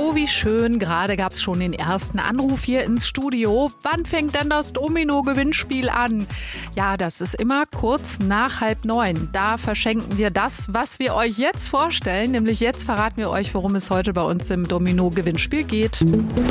Oh, wie schön. Gerade gab es schon den ersten Anruf hier ins Studio. Wann fängt denn das Domino-Gewinnspiel an? Ja, das ist immer kurz nach 8:30. Da verschenken wir das, was wir euch jetzt vorstellen. Nämlich jetzt verraten wir euch, worum es heute bei uns im Domino-Gewinnspiel geht.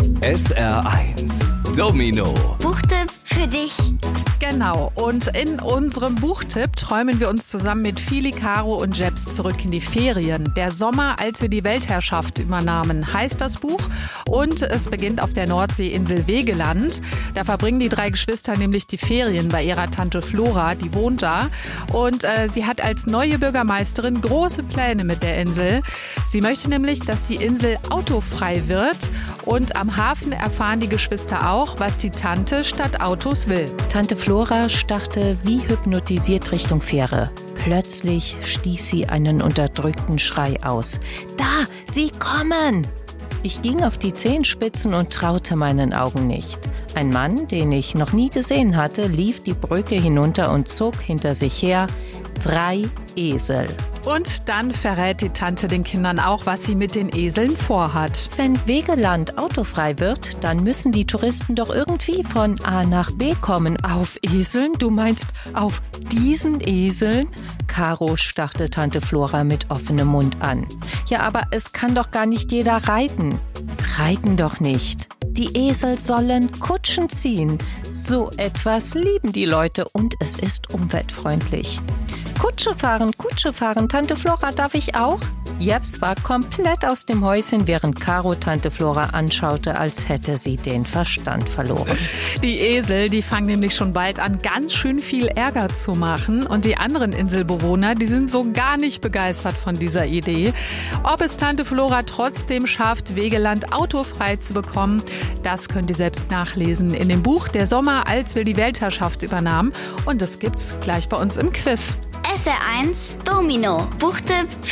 SR1 Domino. Buchtipp für dich. Genau. Und in unserem Buchtipp träumen wir uns zusammen mit Fili, Caro und Jeps zurück in die Ferien. Der Sommer, als wir die Weltherrschaft übernahmen, heißt das Buch. Und es beginnt auf der Nordseeinsel Wegeland. Da verbringen die 3 Geschwister nämlich die Ferien bei ihrer Tante Flora, die wohnt da. Und sie hat als neue Bürgermeisterin große Pläne mit der Insel. Sie möchte nämlich, dass die Insel autofrei wird. Und am Hafen erfahren die Geschwister auch, was die Tante statt Autos will. Tante Flora starrte wie hypnotisiert Richtung Fähre. Plötzlich stieß sie einen unterdrückten Schrei aus. Da, sie kommen! Ich ging auf die Zehenspitzen und traute meinen Augen nicht. Ein Mann, den ich noch nie gesehen hatte, lief die Brücke hinunter und zog hinter sich her 3 Esel. Und dann verrät die Tante den Kindern auch, was sie mit den Eseln vorhat. Wenn Wegeland autofrei wird, dann müssen die Touristen doch irgendwie von A nach B kommen. Auf Eseln? Du meinst auf diesen Eseln? Caro starrte Tante Flora mit offenem Mund an. Ja, aber es kann doch gar nicht jeder reiten. Reiten doch nicht. Die Esel sollen Kutschen ziehen. So etwas lieben die Leute und es ist umweltfreundlich. Kutsche fahren, Tante Flora, darf ich auch? Jeps war komplett aus dem Häuschen, während Caro Tante Flora anschaute, als hätte sie den Verstand verloren. Die Esel, die fangen nämlich schon bald an, ganz schön viel Ärger zu machen. Und die anderen Inselbewohner, die sind so gar nicht begeistert von dieser Idee. Ob es Tante Flora trotzdem schafft, Wegeland autofrei zu bekommen, das könnt ihr selbst nachlesen in dem Buch Der Sommer, als wir die Weltherrschaft übernahmen. Und das gibt's gleich bei uns im Quiz. SR1 Domino. Buchtipp